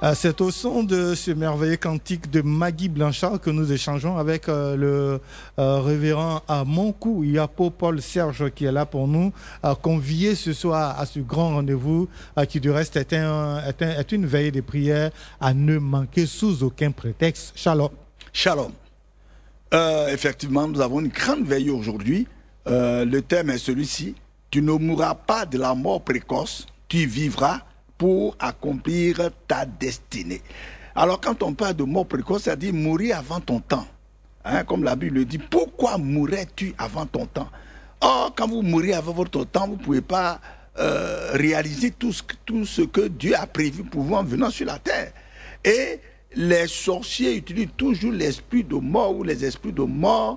C'est au son de ce merveilleux cantique de Maggie Blanchard que nous échangeons avec le révérend Monkou Yapo Paul Serge qui est là pour nous, convier ce soir à ce grand rendez-vous qui du reste est une veille de prière à ne manquer sous aucun prétexte. Shalom. Shalom. Effectivement, nous avons une grande veille aujourd'hui. Le thème est celui-ci. Tu ne mourras pas de la mort précoce, tu vivras pour accomplir ta destinée. Alors quand on parle de mort précoce, ça dit mourir avant ton temps. Hein, comme la Bible le dit, pourquoi mourrais-tu avant ton temps? Or, quand vous mourrez avant votre temps, vous ne pouvez pas réaliser tout ce que Dieu a prévu pour vous en venant sur la terre. Et les sorciers utilisent toujours l'esprit de mort ou les esprits de mort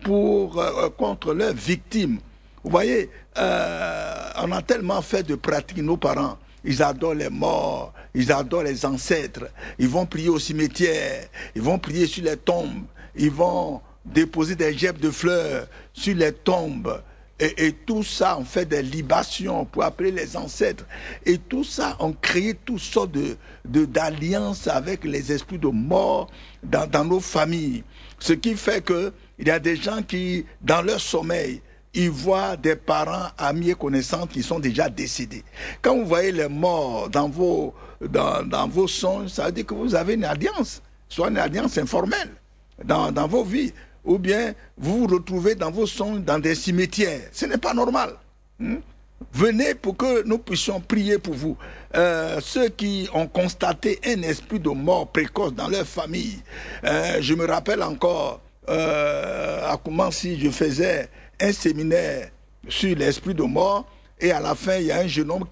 contre leurs victimes. Vous voyez, on a tellement fait de pratiques, nos parents. Ils adorent les morts, ils adorent les ancêtres. Ils vont prier au cimetière, ils vont prier sur les tombes, ils vont déposer des gerbes de fleurs sur les tombes. Et tout ça, on fait des libations pour appeler les ancêtres. Et tout ça, on crée toutes sortes d'alliances avec les esprits de mort dans nos familles. Ce qui fait qu'il y a des gens qui, dans leur sommeil, ils voient des parents, amis et connaissances qui sont déjà décédés. Quand vous voyez les morts dans vos songes, ça veut dire que vous avez une alliance, soit une alliance informelle dans vos vies. Ou bien vous vous retrouvez dans vos songes dans des cimetières. Ce n'est pas normal. Venez pour que nous puissions prier pour vous. Ceux qui ont constaté un esprit de mort précoce dans leur famille. Je me rappelle encore à comment si je faisais un séminaire sur l'esprit de mort et à la fin il y a un jeune homme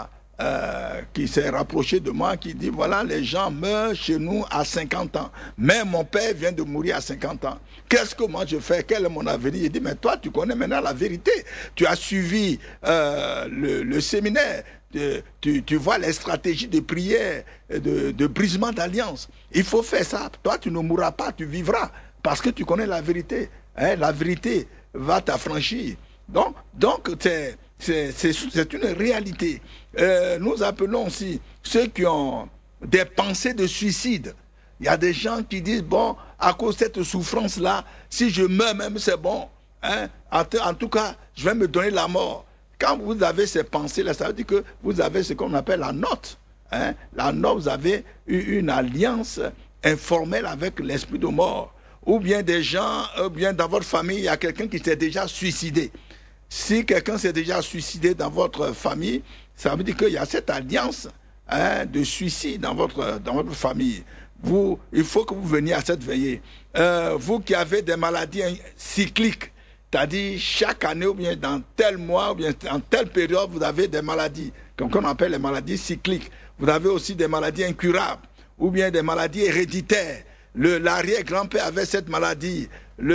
qui s'est rapproché de moi qui dit voilà les gens meurent chez nous à 50 ans mais mon père vient de mourir à 50 ans. Qu'est-ce que moi je fais? Quel est mon avenir? Il dit mais toi tu connais maintenant la vérité, tu as suivi le séminaire, tu vois les stratégies de prière, de brisement d'alliance. Il faut faire ça. Toi tu ne mourras pas, tu vivras parce que tu connais la vérité. Hein, la vérité va t'affranchir. Donc c'est une réalité. Nous appelons aussi ceux qui ont des pensées de suicide. Il y a des gens qui disent, bon, à cause de cette souffrance-là, si je meurs même, c'est bon. Hein? En tout cas, je vais me donner la mort. Quand vous avez ces pensées-là, ça veut dire que vous avez ce qu'on appelle la note. Hein? La note, vous avez eu une alliance informelle avec l'esprit de mort. Ou bien des gens, bien dans votre famille, il y a quelqu'un qui s'est déjà suicidé. Si quelqu'un s'est déjà suicidé dans votre famille, ça veut dire qu'il y a cette alliance de suicide dans votre famille. Il faut que vous veniez à cette veillée. Vous qui avez des maladies cycliques, c'est-à-dire chaque année ou bien dans tel mois ou bien en telle période, vous avez des maladies, qu'on appelle les maladies cycliques. Vous avez aussi des maladies incurables ou bien des maladies héréditaires. L'arrière-grand-père avait cette maladie,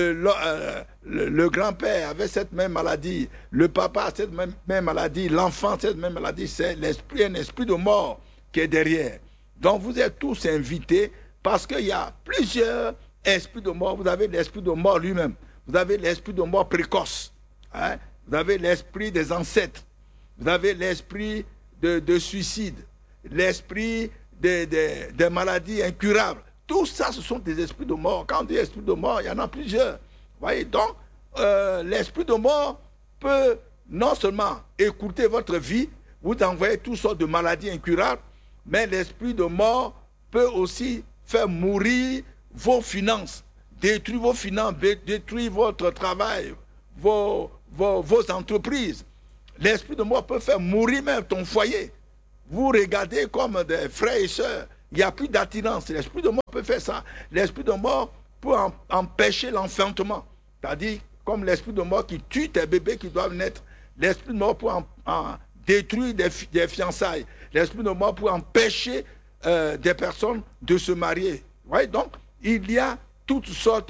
le grand-père avait cette même maladie, le papa a cette même maladie, l'enfant a cette même maladie, c'est un esprit de mort qui est derrière. Donc vous êtes tous invités parce qu'il y a plusieurs esprits de mort. Vous avez l'esprit de mort lui-même, vous avez l'esprit de mort précoce, hein? Vous avez l'esprit des ancêtres, vous avez l'esprit de suicide, l'esprit des maladies incurables. Tout ça, ce sont des esprits de mort. Quand on dit esprit de mort, il y en a plusieurs. Vous voyez, donc, l'esprit de mort peut non seulement écouter votre vie, vous envoyer toutes sortes de maladies incurables, mais l'esprit de mort peut aussi faire mourir vos finances, détruire vos finances, détruire votre travail, vos entreprises. L'esprit de mort peut faire mourir même ton foyer. Vous regardez comme des frères et sœurs, il n'y a plus d'attirance. L'esprit de mort peut faire ça. L'esprit de mort peut empêcher l'enfantement. C'est-à-dire, comme l'esprit de mort qui tue tes bébés qui doivent naître. L'esprit de mort peut détruire des fiançailles. L'esprit de mort peut empêcher des personnes de se marier. Ouais, donc, il y a toutes sortes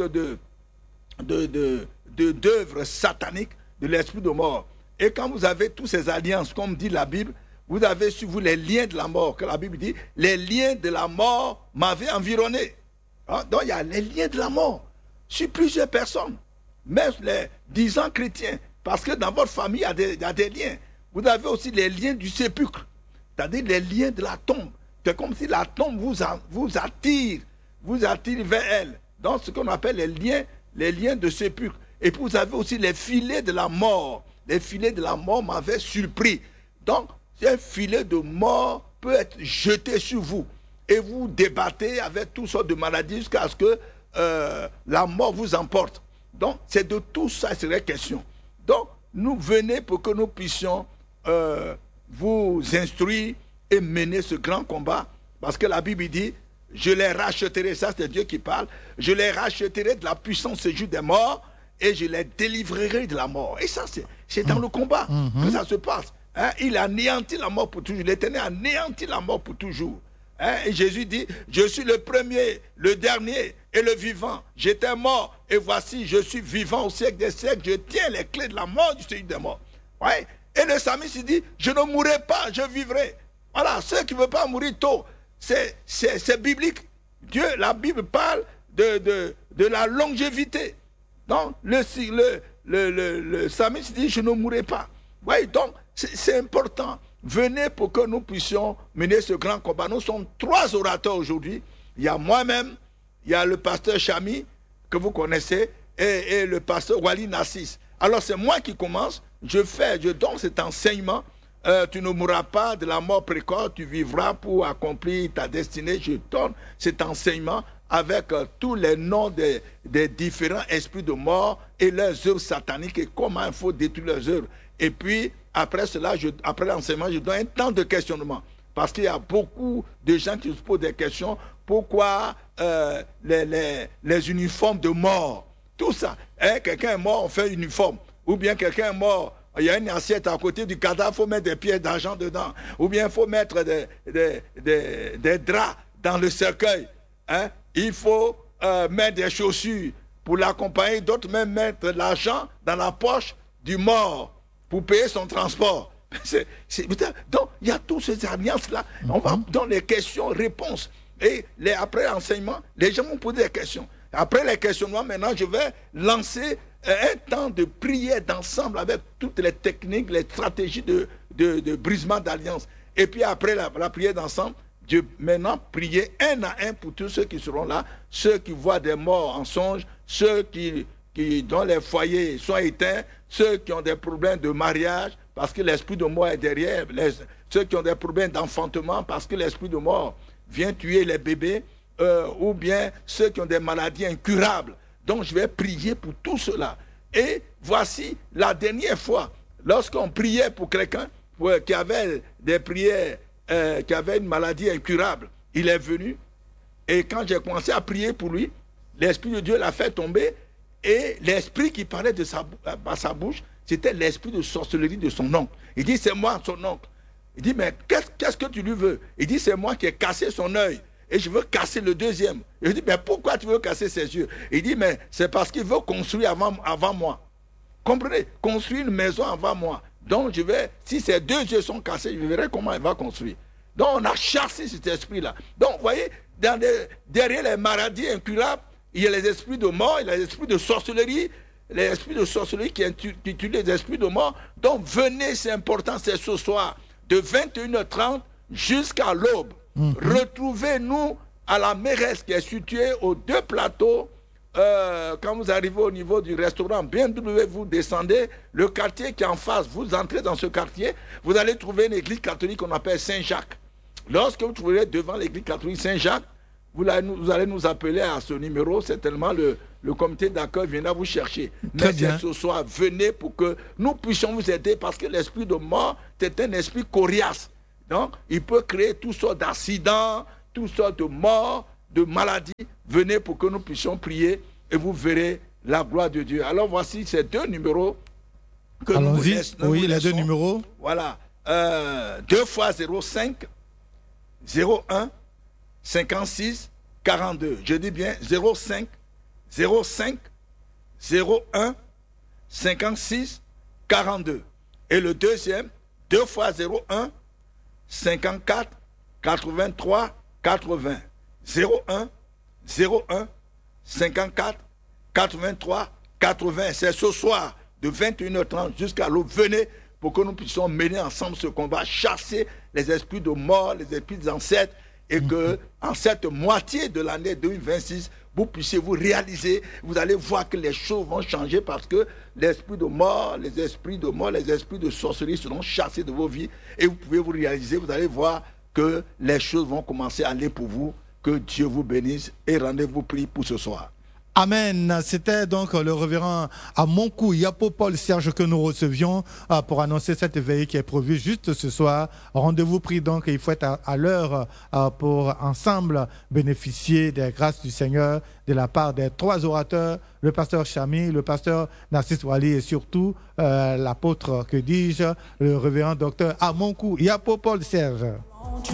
d'œuvres sataniques de l'esprit de mort. Et quand vous avez toutes ces alliances, comme dit la Bible, vous avez sur vous les liens de la mort, que la Bible dit, les liens de la mort m'avaient environné. Hein? Donc il y a les liens de la mort sur plusieurs personnes, même les 10 ans chrétiens, parce que dans votre famille, il y a des liens. Vous avez aussi les liens du sépulcre, c'est-à-dire les liens de la tombe. C'est comme si la tombe vous attire vers elle. Donc, ce qu'on appelle les liens de sépulcre. Et puis, vous avez aussi les filets de la mort. Les filets de la mort m'avaient surpris. Donc, un filet de mort peut être jeté sur vous. Et vous débattez avec toutes sortes de maladies jusqu'à ce que la mort vous emporte. Donc, c'est de tout ça serait question. Donc, nous venez pour que nous puissions vous instruire et mener ce grand combat. Parce que la Bible dit, je les racheterai, ça c'est Dieu qui parle, je les racheterai de la puissance séjour des morts et je les délivrerai de la mort. Et ça, c'est dans le combat que ça se passe. Hein? Il anéantit la mort pour toujours. L'Éternel anéantit la mort pour toujours. Hein? Et Jésus dit, je suis le premier, le dernier et le vivant. J'étais mort et voici, je suis vivant au siècle des siècles. Je tiens les clés de la mort du séjour des morts. Ouais? Et le psalmiste dit, je ne mourrai pas, je vivrai. Voilà, ceux qui ne veulent pas mourir tôt, c'est biblique. La Bible parle de la longévité. Donc, le psalmiste dit, je ne mourrai pas. Oui, donc, c'est important. Venez pour que nous puissions mener ce grand combat. Nous sommes 3 orateurs aujourd'hui. Il y a moi-même, il y a le pasteur Chami, que vous connaissez, et le pasteur Wali Nassis. Alors, c'est moi qui commence. Je donne cet enseignement. Tu ne mourras pas de la mort précoce, tu vivras pour accomplir ta destinée. Je donne cet enseignement avec tous les noms des différents esprits de mort et leurs œuvres sataniques et comment il faut détruire leurs œuvres. Et puis, après cela, après l'enseignement, je donne un temps de questionnement. Parce qu'il y a beaucoup de gens qui se posent des questions. Pourquoi les uniformes de mort? Tout ça. Hein, quelqu'un est mort, on fait un uniforme. Ou bien quelqu'un est mort, il y a une assiette à côté du cadavre, il faut mettre des pièces d'argent dedans. Ou bien il faut mettre des draps dans le cercueil. Hein? Il faut mettre des chaussures pour l'accompagner. D'autres même mettre de l'argent dans la poche du mort pour payer son transport. Donc, il y a toutes ces alliances-là. On va dans les questions-réponses. Et après l'enseignement, les gens vont poser des questions. Après les questionnements, maintenant, je vais lancer un temps de prière d'ensemble avec toutes les techniques, les stratégies de brisement d'alliance. Et puis après la prière d'ensemble, Dieu maintenant prier un à un pour tous ceux qui seront là, ceux qui voient des morts en songe, ceux dont les foyers sont éteints, ceux qui ont des problèmes de mariage, parce que l'esprit de mort est derrière, ceux qui ont des problèmes d'enfantement, parce que l'esprit de mort vient tuer les bébés, ou bien ceux qui ont des maladies incurables. Donc je vais prier pour tout cela. Et voici la dernière fois, lorsqu'on priait pour quelqu'un qui avait des prières, qui avait une maladie incurable, il est venu. Et quand j'ai commencé à prier pour lui, l'Esprit de Dieu l'a fait tomber. Et l'esprit qui parlait à sa bouche, c'était l'esprit de sorcellerie de son oncle. Il dit, c'est moi son oncle. Il dit, mais qu'est-ce que tu lui veux? Il dit, c'est moi qui ai cassé son œil. Et je veux casser le deuxième. Et je dis, mais pourquoi tu veux casser ses yeux? Il dit, mais c'est parce qu'il veut construire avant moi. Comprenez? Construire une maison avant moi. Donc, si ses 2 yeux sont cassés, je verrai comment il va construire. Donc, on a chassé cet esprit-là. Donc, vous voyez, derrière les maladies incurables, il y a les esprits de mort, il y a les esprits de sorcellerie, les esprits de sorcellerie qui tuent les esprits de mort. Donc, venez, c'est important, c'est ce soir, de 21h30 jusqu'à l'aube. Retrouvez-nous à la Mérès qui est située aux 2 plateaux. Quand vous arrivez au niveau du restaurant BMW, vous descendez, le quartier qui est en face, vous entrez dans ce quartier, vous allez trouver une église catholique qu'on appelle Saint-Jacques. Lorsque vous trouverez devant l'église catholique Saint-Jacques, vous allez nous appeler à ce numéro, certainement le comité d'accueil viendra vous chercher. Mais ce soir, venez pour que nous puissions vous aider, parce que l'esprit de mort, c'est un esprit coriace. Donc, il peut créer toutes sortes d'accidents, toutes sortes de morts, de maladies. Venez pour que nous puissions prier et vous verrez la gloire de Dieu. Alors, voici ces 2 numéros que nous vous laissons. Oui, les 2 numéros. Voilà. 2 fois 05 01 56 42. Je dis bien 05 01 56 42. Et le deuxième, 2 fois 01 54 83 80. 01 54 83 80. C'est ce soir de 21h30 jusqu'à l'aube. Venez pour que nous puissions mener ensemble ce combat, chasser les esprits de mort, les esprits des ancêtres et que en cette moitié de l'année 2026, vous puissiez vous réaliser, vous allez voir que les choses vont changer parce que l'esprit de mort, les esprits de sorcellerie seront chassés de vos vies et vous pouvez vous réaliser, vous allez voir que les choses vont commencer à aller pour vous. Que Dieu vous bénisse et rendez-vous pris pour ce soir. Amen. C'était donc le révérend Amonkou Yapo Paul Serge que nous recevions pour annoncer cette veillée qui est prévue juste ce soir. Rendez-vous pris donc, il faut être à l'heure pour ensemble bénéficier des grâces du Seigneur de la part des 3 orateurs, le pasteur Chami, le pasteur Narcisse Wali et surtout l'apôtre, que dis-je, le révérend docteur Amonkou Yapo Paul Serge.